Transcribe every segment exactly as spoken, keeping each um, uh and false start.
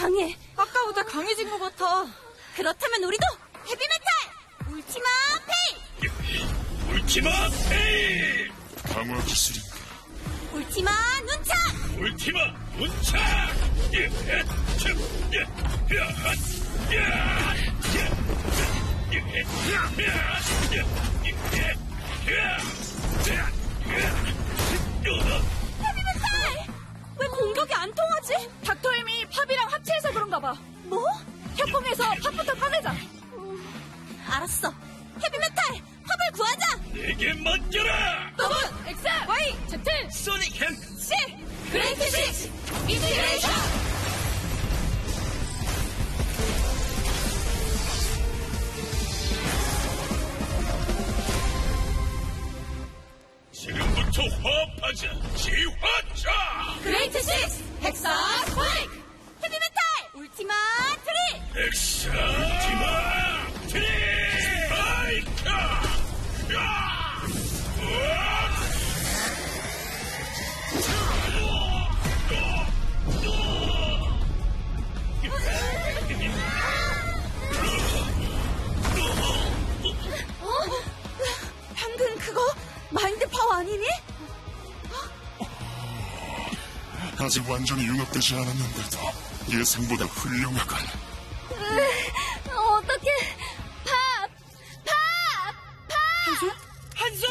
강해. 아까보다 강해진 것 같아. 그렇다면 우리도 헤비메탈! 울티마 페이! 울티마 페이! 강화 기술인가? 울티마 눈착! 울티마 눈착! 예, 예, 참, 예, 야, 핫, 야, 예, 예, 예, 야, 예, 예, 예, 야, 예, 어. 헤비메탈! 왜 공격이 안 통하지? 닥터엠이 팝이랑 합체해서 그런가 봐. 뭐? 협공해서 팝부터 꺼내자. 음, 알았어. 헤비메탈! 팝을 구하자! 내게 맡겨라! 더블, X, Y, Z, 소닉 핸! C, 그레이트 식스, 인티그레이션! 지금부터 화합하자! 지화자! 그레이트 식스, 헥사 스파이크! 헤비메탈! 울티마 트리! 엑사 울티마 트리! 스파이크! 야! 으악! 어? 방금 그거 마인드 파워 아니니? 아직 완전히 융합되지 않았는데도 예상보다 훌륭하군. 어떡해. 팝! 팝! 팝! 한수!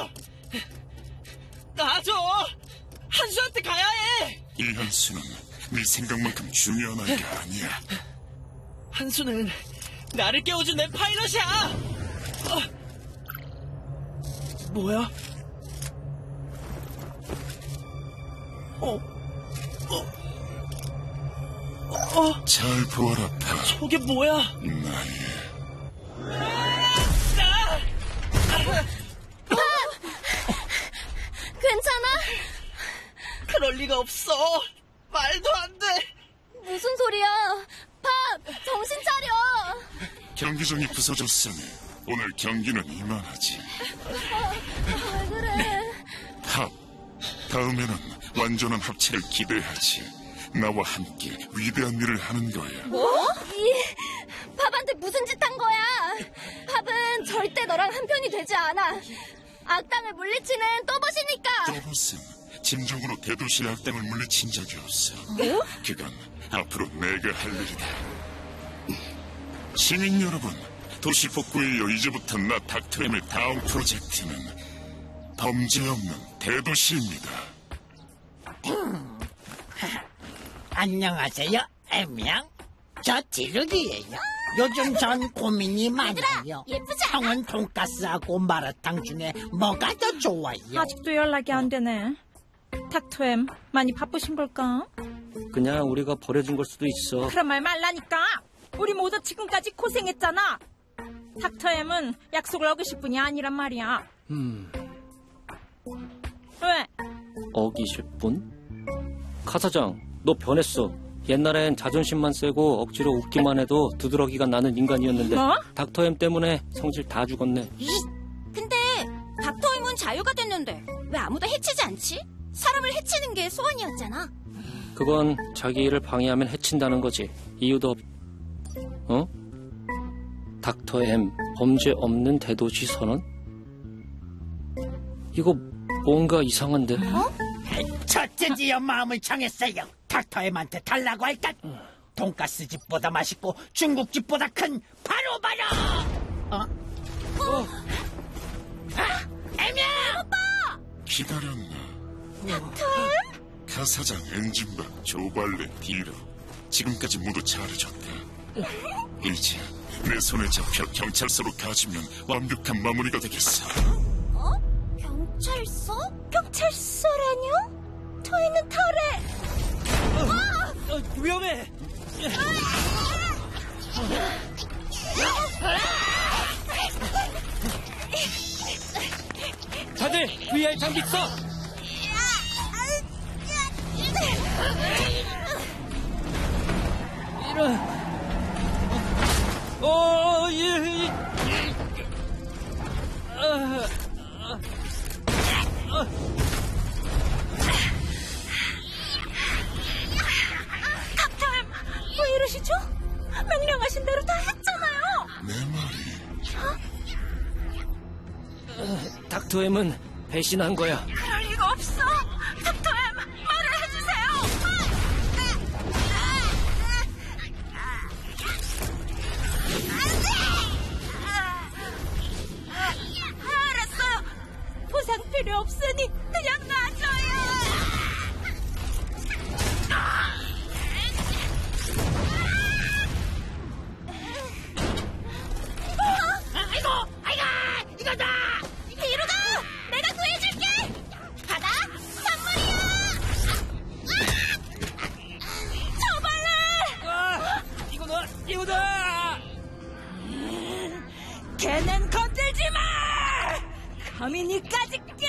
놔줘! 한수한테 가야 해! 이 한수는 네 생각만큼 중요한 아이가 아니야. 한수는 나를 깨워준 내 파일럿이야! 어. 뭐야? 어? 어? 어? 잘 보아라, 파. 저게 뭐야? 나의 괜찮아? 그럴 리가 없어. 말도 안 돼. 무슨 소리야? 팝! 정신 차려! 경기장이 부서졌으니 오늘 경기는 이만하지. 왜 그래? 팝, 다음에는 완전한 합체를 기대하지. 나와 함께 위대한 일을 하는 거야. 뭐? 이 팝한테 무슨 짓 한 거야? 팝은 절대 너랑 한편이 되지 않아. 악당을 물리치는 또봇이니까. 또봇은 진정으로 대도시 악당을 물리친 적이 없어. 뭐? 그건 앞으로 내가 할 일이다. 시민 여러분, 도시 복구에 이어 이제부터 나 닥터엠의 다음 프로젝트는 범죄 없는 대도시입니다. 안녕하세요, 엠양. 저 디르기예요. 요즘 전 고민이 많아요. 예쁘지 않아? 형은 돈가스하고 마라탕 중에 뭐가 더 좋아요? 아직도 연락이 안 되네. 닥터엠, 많이 바쁘신 걸까? 그냥 우리가 버려진 걸 수도 있어. 그런 말 말라니까. 우리 모두 지금까지 고생했잖아. 닥터엠은 약속을 어기실 분이 아니란 말이야. 음, 왜? 어기실 분? 카 사장, 너 변했어. 옛날엔 자존심만 세고 억지로 웃기만 해도 두드러기가 나는 인간이었는데 뭐? 닥터엠 때문에 성질 다 죽었네. 이, 근데 닥터임은 자유가 됐는데 왜 아무도 해치지 않지? 사람을 해치는 게 소원이었잖아. 그건 자기 일을 방해하면 해친다는 거지. 이유도 없... 어? 닥터엠 범죄 없는 대도시 선언? 이거 뭔가 이상한데. 어? 첫째지어 마음을 정했어요. 닥터엠한테 달라고 할까? 돈가스집보다 맛있고 중국집보다 큰 바로 바로. 어? 어? 아, 엠양! 기다렸나? 닥터임? 카 사장, 엔진박, 조발레, 디로 지금까지 모두 잘해줬다. 이제 내 손에 잡혀 경찰서로 가지면 완벽한 마무리가 되겠어. 어? 경찰서? 경찰서라뇨? 토이는 털에. 어, 위험해. 다들 브이알 장비 써. 이런. 어, 이, 이, 아, 아, 아. 닥터임! 왜 말이죠? 명령하신 대로 다 했잖아요. 내 말이 닥터엠은 배신한 거야. 그럴 리가 없어. 닥터엠, 말을 해주세요. 알았어요. 보상 필요 없으니 그냥 놔줘요. 아이고, 아이고, 이거다. 이루가! 내가 구해줄게! 받아! 선물이야! 아, 이거다, 이거다. 걔는 건들지 마! 감히 니까지 깨!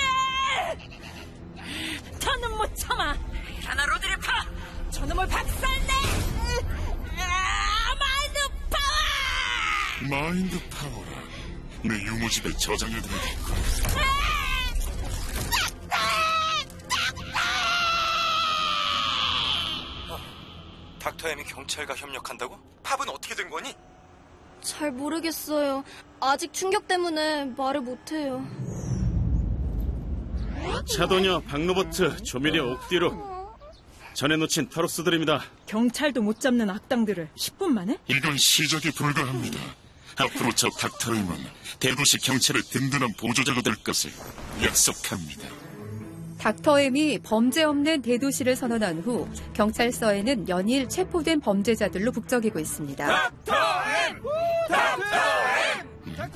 더는 못 참아! 하나 로드리퍼! 저놈을 박살내! 아, 마인드 파워! 마인드 파워라. 내 유모집에 저장을 해야겠고. 닥터엠이 경찰과 협력한다고? 팝은 어떻게 된 거니? 잘 모르겠어요. 아직 충격 때문에 말을 못해요. 차도녀, 박로버트, 조미료, 옥디루. 전에 놓친 타로스들입니다. 경찰도 못 잡는 악당들을 십 분 만에? 이건 시작에 불과합니다. 앞으로 저 닥터임은 대도시 경찰의 든든한 보조자가 될 것을 약속합니다. 닥터엠이 범죄 없는 대도시를 선언한 후 경찰서에는 연일 체포된 범죄자들로 북적이고 있습니다. 닥터엠! 닥터엠!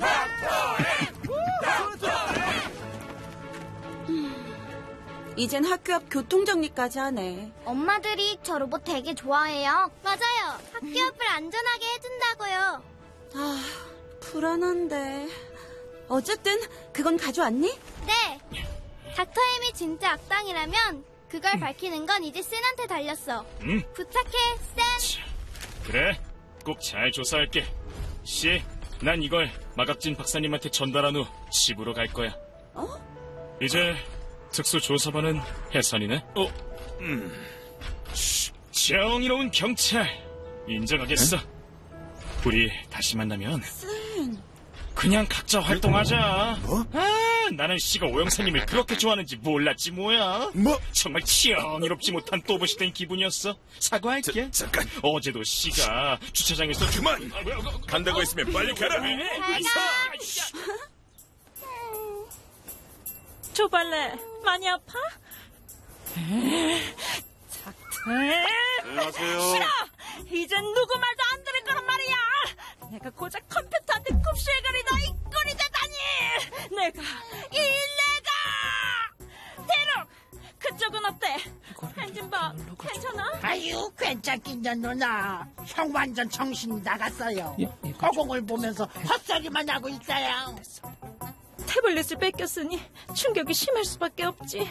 이젠 학교 앞 교통정리까지 하네. 엄마들이 저 로봇 되게 좋아해요. 맞아요. 학교 앞을 안전하게 해준다고요. 아, 불안한데. 어쨌든 그건 가져왔니? 네. 닥터엠이 진짜 악당이라면 그걸 밝히는 건 이제 센한테 달렸어. 응? 부탁해, 센. 그래, 꼭 잘 조사할게. 씨, 난 이걸 마갑진 박사님한테 전달한 후 집으로 갈 거야. 어? 이제 특수조사반은 해산이네? 어? 음. 정의로운 경찰 인정하겠어. 응? 우리 다시 만나면 센. 그냥 각자 활동하자. 뭐? 아, 나는 씨가 오영사님을 그렇게 좋아하는지 몰랐지 뭐야. 뭐? 정말 치열이롭지 못한 또봇이 된 기분이었어. 사과할게. 자, 잠깐. 어제도 씨가 주차장에서 그만. 간다고 했으면 빨리 가라. 조발레, 많이 아파? 닥터엠! 안녕하세요. 싫어! 이젠 누구 말도 안 들을 거란 말이야! 내가 고작 컴퓨터한테 굽실거리다 이 꼴이 되다니! 내가, 이 내가! 대륙! 그쪽은 어때? 엔진바, 괜찮아? 아유, 괜찮긴요, 누나. 형 완전 정신이 나갔어요. 허공을 보면서 헛소리만 하고 있어요. 태블릿을 뺏겼으니 충격이 심할 수밖에 없지.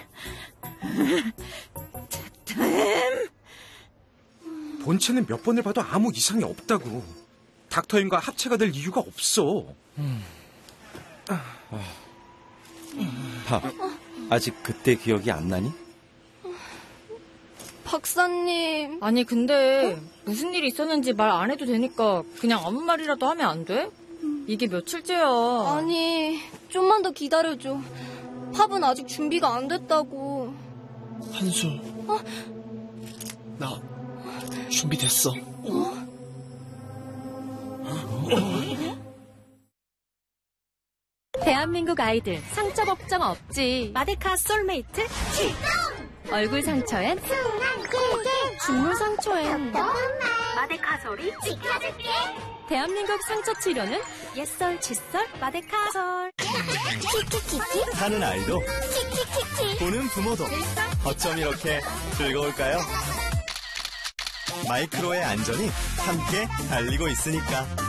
닥터엠! 본체는 몇 번을 봐도 아무 이상이 없다고. 닥터엠과 합체가 될 이유가 없어. 음. 밥, 아직 그때 기억이 안 나니? 박사님. 아니 근데 무슨 일이 있었는지 말 안 해도 되니까 그냥 아무 말이라도 하면 안 돼? 이게 며칠째야. 아니, 좀만 더 기다려줘. 팝은 아직 준비가 안 됐다고. 한수. 어? 나 준비됐어. 어? 대한민국 아이들 상처 걱정 없지. 마데카 솔메이트 얼굴 상처엔 중물 상처엔 마데카 소리 지켜줄게. 대한민국 상처 치료는 옛설 칫솔 마데카솔. 키키키키 사는 아이도 키키키키 보는 부모도 어쩜 이렇게 즐거울까요? 마이크로의 안전이 함께 달리고 있으니까.